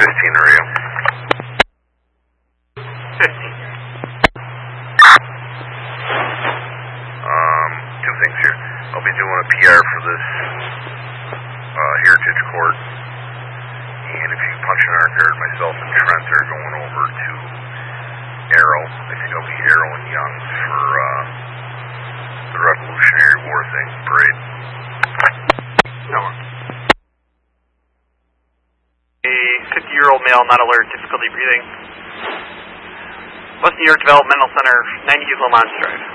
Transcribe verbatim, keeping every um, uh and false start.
fifteen, are you? fifteen. Um, two things here. I'll be doing a P R for this uh, Heritage Court. And if you punch an our guard, myself and Trent are going over to Arrow. I think I'll be Arrow and Young's for uh, the Revolutionary War thing, parade. No. A fifty-year-old male not alert, difficulty breathing. West New York Developmental Center, ninety Lamont Drive.